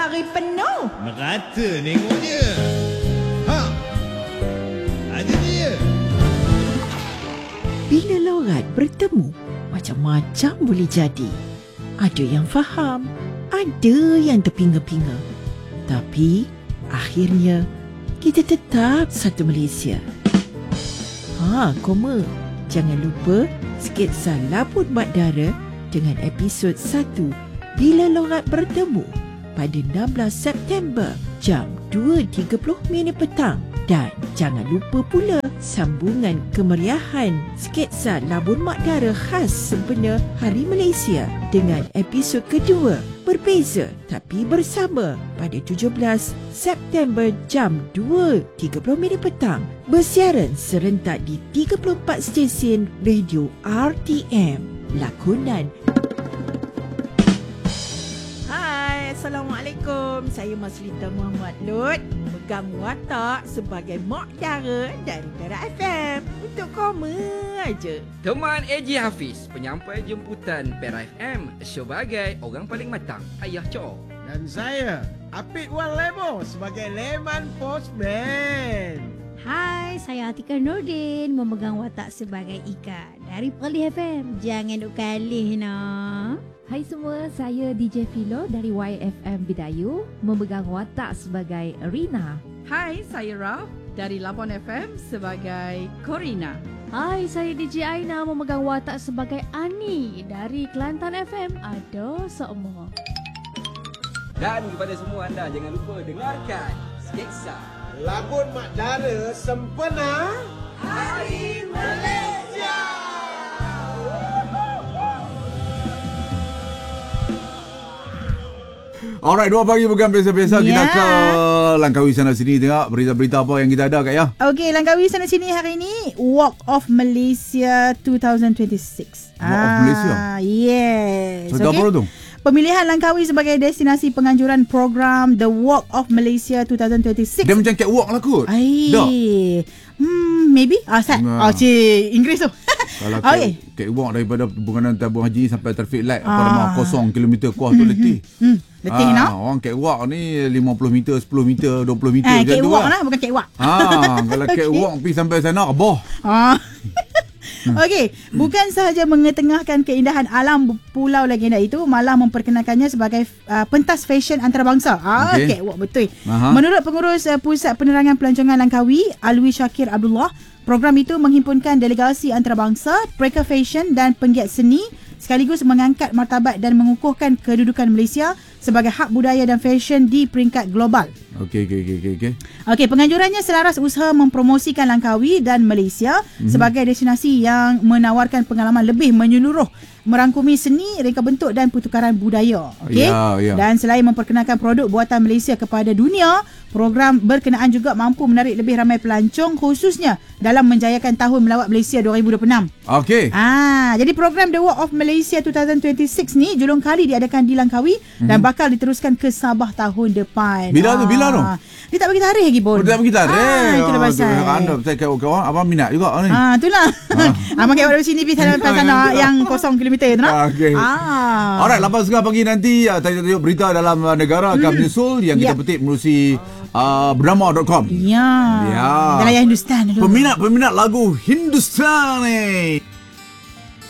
hari penuh. Merata nengoknya. Ha. Ada dia. Bila lorat bertemu, macam-macam boleh jadi. Ada yang faham, ada yang terpinga-pinga. Tapi akhirnya kita tetap satu Malaysia. Koma. Jangan lupa sketsa Labun Mak Dara dengan episod 1 Bila Lorat Bertemu pada 16 September jam 2.30 petang. Dan jangan lupa pula sambungan kemeriahan sketsa Labun Mak Dara khas sempena Hari Malaysia dengan episod kedua berbeza tapi bersama pada 17 September jam 2.30 petang. Bersiaran serentak di 34 stesen radio RTM. Lakonan. Hai, Assalamualaikum. Saya Maslita Muhammad Lut, pegang watak sebagai Mak Dara dari Perak FM. Untuk koma aja. Teman AJ Hafiz, penyampai jemputan Perak FM sebagai orang paling matang, Ayah Cok. Dan saya, Apik Wan Lemo sebagai Leman Postman. Hai, saya Atika Nordin, memegang watak sebagai Ika dari Perlis FM. Jangan duk kalih nak. Hai semua, saya DJ Philo dari YFM Bidayu, memegang watak sebagai Rina. Hai, saya Raf dari Labuan FM sebagai Corina. Hai, saya DJ Aina, memegang watak sebagai Ani dari Kelantan FM. Ada semua. Dan kepada semua anda, jangan lupa dengarkan sketsa Labun Mak Dara sempena Hari Malaysia. Alright, 2 pagi bukan biasa-biasa. Kita ke langkawi sana sini tengok berita-berita apa yang kita ada, Kak Ya. Okey, langkawi sana sini hari ini Walk of Malaysia 2026. Walk of Malaysia? Yes. Cerita apa tu? Pemilihan Langkawi sebagai destinasi penganjuran program The Walk of Malaysia 2026. Dia macam catwalk lah kot. Maybe. Cik Inggeris tu. Kalau catwalk daripada Bunganan Tabung Haji sampai traffic light pada 0 km kuah tu letih. Letih nak. Orang catwalk ni 50 meter, 10 meter, 20 meter macam tu. Catwalk lah, bukan catwalk. Kalau catwalk pergi sampai sana rebah. Okey, bukan sahaja mengetengahkan keindahan alam Pulau Legenda itu, malah memperkenalkannya sebagai pentas fashion antarabangsa. Catwalk betul. Menurut pengurus Pusat Penerangan Pelancongan Langkawi, Alwi Syakir Abdullah, program itu menghimpunkan delegasi antarabangsa, pekerja fashion dan penggiat seni, sekaligus mengangkat martabat dan mengukuhkan kedudukan Malaysia sebagai hub budaya dan fashion di peringkat global. Okey, penganjurannya selaras usaha mempromosikan Langkawi dan Malaysia sebagai destinasi yang menawarkan pengalaman lebih menyeluruh, merangkumi seni, reka bentuk dan pertukaran budaya. Okey. Dan selain memperkenalkan produk buatan Malaysia kepada dunia, program berkenaan juga mampu menarik lebih ramai pelancong, khususnya dalam menjayakan Tahun Melawat Malaysia 2026. Okey. Jadi program The Walk of Malaysia 2026 ni julung kali diadakan di Langkawi dan bakal diteruskan ke Sabah tahun depan. Bila tu? Dia tak bagi tarikh lagi pun. Dia tak bagi tarikh. Itulah pasal. Anda saya kawan-kawan abang minat juga ni. Itulah. Abang kawan dari sini pergi sana yang 0 km tu nak. Okey. Alright, 8.30 pagi nanti tajuk-tajuk berita dalam negara akan menyusul yang kita petik melalui bernama.com. Dalam Hindustan dulu. Peminat lagu Hindustan ni.